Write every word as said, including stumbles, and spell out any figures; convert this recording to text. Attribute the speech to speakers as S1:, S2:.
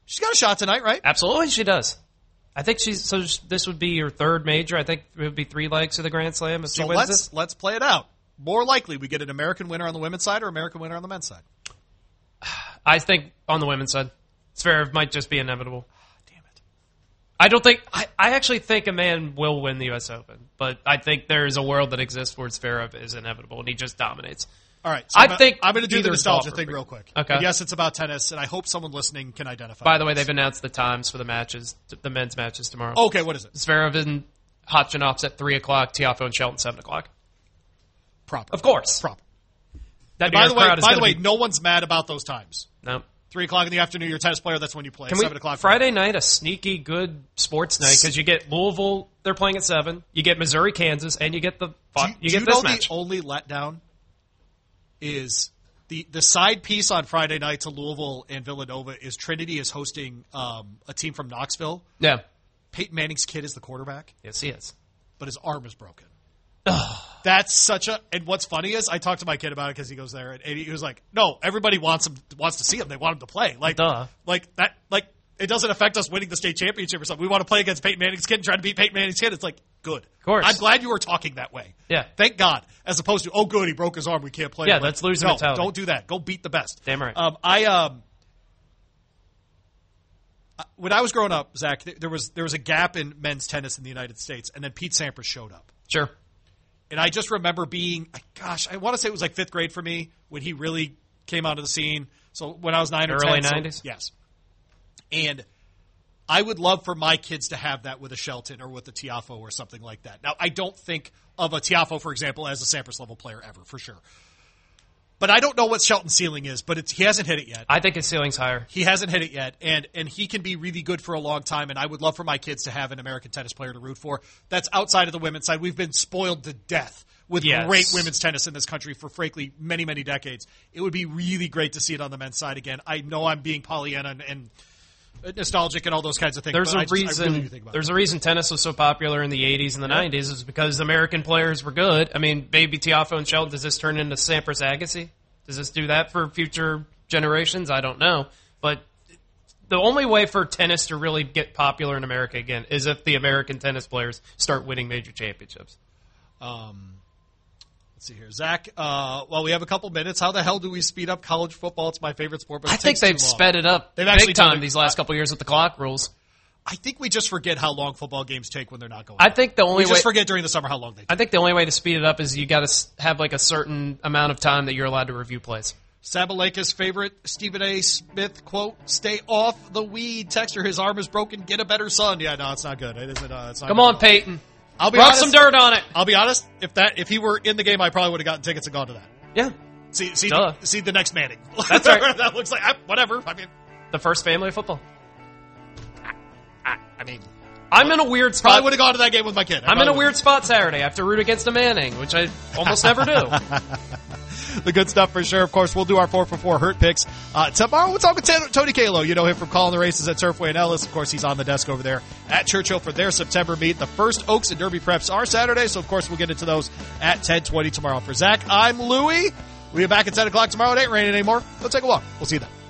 S1: She's got a shot tonight, right?
S2: Absolutely, she does. I think she's so. This would be her third major. I think it would be three legs to the Grand Slam if
S1: So
S2: she wins
S1: let's
S2: it.
S1: let's play it out. More likely, we get an American winner on the women's side or American winner on the men's side.
S2: I think on the women's side, Zverev might just be inevitable.
S1: Damn it!
S2: I don't think. I, I actually think a man will win the U S Open, but I think there is a world that exists where Zverev is inevitable and he just dominates.
S1: All right, so
S2: I
S1: I'm gonna,
S2: think
S1: I'm going to do the
S2: either
S1: nostalgia
S2: golfer.
S1: thing real quick.
S2: Okay.
S1: Yes, it's about tennis, and I hope someone listening can identify.
S2: By the way,
S1: this.
S2: they've announced the times for the matches, the men's matches tomorrow.
S1: Okay, what is it?
S2: Zverev and Khachanov at three o'clock, Tiafoe and Shelton seven o'clock.
S1: Proper.
S2: Of course.
S1: Proper.
S2: That
S1: By the way,
S2: crowd is
S1: by the way,
S2: be...
S1: no one's mad about those times.
S2: No.
S1: Three o'clock in the afternoon, you're a tennis player. That's when you play.
S2: Can
S1: Seven
S2: we,
S1: o'clock
S2: Friday night, a sneaky good sports night because you get Louisville. They're playing at seven. You get Missouri, Kansas, and you get the
S1: Do
S2: you,
S1: you,
S2: you
S1: do
S2: get
S1: you
S2: this
S1: know
S2: match.
S1: the only letdown is the the side piece on Friday night to Louisville and Villanova is Trinity is hosting um, a team from Knoxville.
S2: Yeah.
S1: Peyton Manning's kid is the quarterback,
S2: Yes, he is.
S1: but his arm is broken. That's such a. And what's funny is I talked to my kid about it because he goes there and he was like, "No, everybody wants him wants to see him. They want him to play. Like,
S2: Duh.
S1: like that. Like it doesn't affect us winning the state championship or something. We want to play against Peyton Manning's kid and try to beat Peyton Manning's kid. It's like good. Of
S2: course.
S1: I'm glad you were talking that way.
S2: Yeah.
S1: Thank God, as opposed to oh, good, he broke his arm. We can't play.
S2: Yeah,
S1: Like,
S2: let's lose the
S1: no,
S2: mentality.
S1: don't do that. Go beat the best.
S2: Damn right.
S1: Um, I um. When I was growing up, Zach, there was there was a gap in men's tennis in the United States, and then Pete Sampras showed up.
S2: Sure.
S1: And I just remember being, gosh, I want to say it was like fifth grade for me when he really came onto the scene. So when I was nine or
S2: Early
S1: ten. so-
S2: nineties?
S1: yes. And I would love for my kids to have that with a Shelton or with a Tiafoe or something like that. Now, I don't think of a Tiafoe, for example, as a Sampras level player ever, for sure. But I don't know what Shelton's ceiling is, but it's, he hasn't hit it yet.
S2: I think his ceiling's higher.
S1: He hasn't hit it yet, and and he can be really good for a long time, and I would love for my kids to have an American tennis player to root for. That's outside of the women's side. We've been spoiled to death with
S2: Yes.
S1: great women's tennis in this country for, frankly, many, many decades. It would be really great to see it on the men's side again. I know I'm being Pollyanna and, and nostalgic and all those kinds of things.
S2: There's
S1: but
S2: a
S1: I just, I
S2: reason.
S1: really do think about
S2: There's
S1: it.
S2: a reason tennis was so popular in the eighties and the
S1: Yeah.
S2: nineties is because American players were good. I mean, baby Tiafoe and Shelton. Does this turn into Sampras Agassi? Does this do that for future generations? I don't know. But the only way for tennis to really get popular in America again is if the American tennis players start winning major championships.
S1: Um, let's see here. Zach, uh, well, we have a couple minutes. How the hell do we speed up college football? It's my favorite sport, but it
S2: I think
S1: takes
S2: they've
S1: too long.
S2: sped it up
S1: They've actually
S2: big
S1: done
S2: time
S1: it.
S2: these last couple of years with the clock rules.
S1: I think we just forget how long football games take when they're not going.
S2: I think the only
S1: we
S2: way
S1: just forget during the summer how long they take.
S2: I think the only way to speed it up is you got to have like a certain amount of time that you're allowed to review plays.
S1: Sabaleka's favorite Stephen A. Smith quote: "Stay off the weed." Texter, his arm is broken. Get a better son. Yeah, no, it's not good. It isn't. Uh, it's not
S2: Come
S1: good.
S2: on, Peyton.
S1: I'll be
S2: Rub
S1: honest,
S2: some dirt on it.
S1: I'll be honest. If that, if he were in the game, I probably would have gotten tickets and gone to that.
S2: Yeah.
S1: See, see,
S2: Duh.
S1: see the next Manning.
S2: That's right.
S1: That looks like I, whatever. I mean,
S2: The first family of football.
S1: I, I mean,
S2: I'm in a weird
S1: probably
S2: spot.
S1: would have gone to that game with my kid. I
S2: I'm in a
S1: probably
S2: weird spot Saturday. I have to root against a Manning, which I almost never do.
S1: the good stuff for sure. Of course, we'll do our four for four hurt picks. Uh, tomorrow we'll talk with T- Tony Kalo. You know him from calling the races at Turfway and Ellis. Of course, he's on the desk over there at Churchill for their September meet. The first Oaks and Derby preps are Saturday, so of course we'll get into those at ten twenty tomorrow. For Zach, I'm Louie. We'll be back at ten o'clock tomorrow. It ain't raining anymore. Go take a walk. We'll see you then.